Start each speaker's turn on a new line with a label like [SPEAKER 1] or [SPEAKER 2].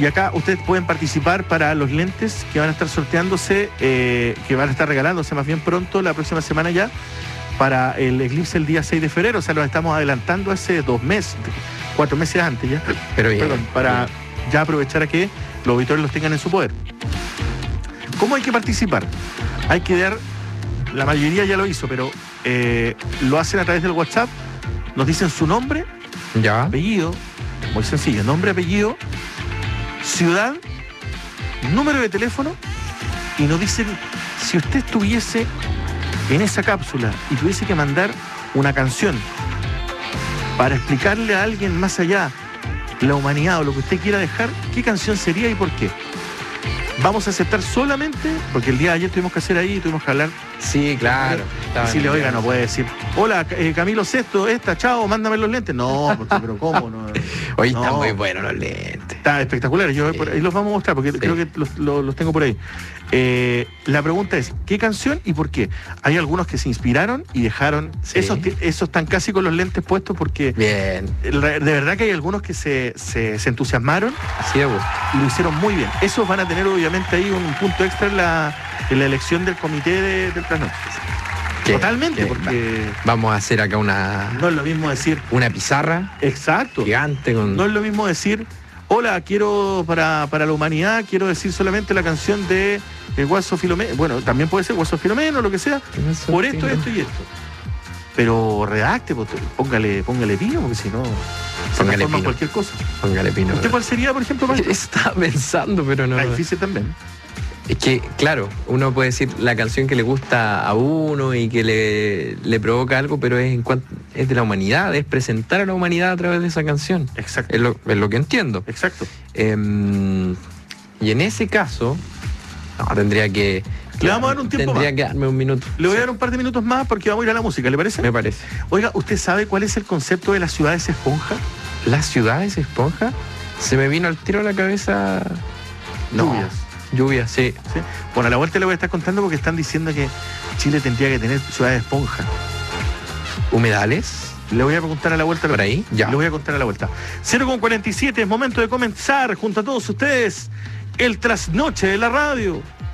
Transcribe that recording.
[SPEAKER 1] Y acá ustedes pueden participar para los lentes que van a estar sorteándose, que van a estar regalándose más bien pronto, la próxima semana ya, para el eclipse el día 6 de febrero. O sea, los estamos adelantando hace 2 meses, 4 meses antes ya.
[SPEAKER 2] Pero bien,
[SPEAKER 1] perdón, para ya aprovechar a que los auditores los tengan en su poder. ¿Cómo hay que participar? Hay que dar, la mayoría ya lo hizo, pero lo hacen a través del WhatsApp, nos dicen su nombre,
[SPEAKER 2] ya,
[SPEAKER 1] apellido, muy sencillo, nombre, apellido, ciudad, número de teléfono, y nos dicen si usted estuviese en esa cápsula y tuviese que mandar una canción para explicarle a alguien más allá la humanidad o lo que usted quiera dejar, ¿qué canción sería y por qué? Vamos a aceptar solamente, porque el día de ayer tuvimos que hacer ahí, tuvimos que hablar.
[SPEAKER 2] Sí, claro.
[SPEAKER 1] Decirle, oiga, no puede decir, hola, Camilo Sesto, chao, mándame los lentes. No, pero ¿cómo? No,
[SPEAKER 2] Oye,
[SPEAKER 1] no.
[SPEAKER 2] están muy buenos los lentes.
[SPEAKER 1] Está espectacular, yo por ahí los vamos a mostrar, porque creo que los tengo por ahí. La pregunta es, ¿qué canción y por qué? Hay algunos que se inspiraron y dejaron, esos están casi con los lentes puestos porque
[SPEAKER 2] bien.
[SPEAKER 1] De verdad que hay algunos que se entusiasmaron.
[SPEAKER 2] Así de gusto.
[SPEAKER 1] Y lo hicieron muy bien. Esos van a tener obviamente ahí un punto extra en la elección del comité del trasnoche. Totalmente, porque
[SPEAKER 2] vamos a hacer acá
[SPEAKER 1] no es lo mismo decir
[SPEAKER 2] una pizarra.
[SPEAKER 1] Exacto.
[SPEAKER 2] Gigante con...
[SPEAKER 1] No es lo mismo decir, hola, quiero para la humanidad, quiero decir solamente la canción de el Guaso Filomeno. Bueno, también puede ser Guaso Filomeno, lo que sea. Por esto, esto y esto. Pero redacte, pues, póngale pino, porque si no se transforma en cualquier cosa.
[SPEAKER 2] Póngale pino.
[SPEAKER 1] ¿Usted cuál sería, por ejemplo, Marco?
[SPEAKER 2] Estaba pensando, pero no.
[SPEAKER 1] Es difícil también.
[SPEAKER 2] Es que, claro, uno puede decir la canción que le gusta a uno y que le provoca algo, pero es de la humanidad, es presentar a la humanidad a través de esa canción.
[SPEAKER 1] Exacto.
[SPEAKER 2] Es lo que entiendo.
[SPEAKER 1] Exacto.
[SPEAKER 2] Y en ese caso, tendría que...
[SPEAKER 1] Le vamos a dar un tiempo
[SPEAKER 2] Tendría
[SPEAKER 1] más.
[SPEAKER 2] que darme un minuto.
[SPEAKER 1] Le voy a dar un par de minutos más porque vamos a ir a la música, ¿le parece?
[SPEAKER 2] Me parece.
[SPEAKER 1] Oiga, ¿usted sabe cuál es el concepto de las ciudades esponja?
[SPEAKER 2] ¿Las ciudades esponja? Se me vino al tiro a la cabeza... Lluvias, sí.
[SPEAKER 1] ¿Sí? Bueno, a la vuelta le voy a estar contando porque están diciendo que Chile tendría que tener ciudades esponja.
[SPEAKER 2] ¿Humedales?
[SPEAKER 1] Le voy a preguntar a la vuelta.
[SPEAKER 2] ¿Por ahí? Ya.
[SPEAKER 1] Le voy a contar a la vuelta. 0:47, es momento de comenzar junto a todos ustedes el trasnoche de la radio.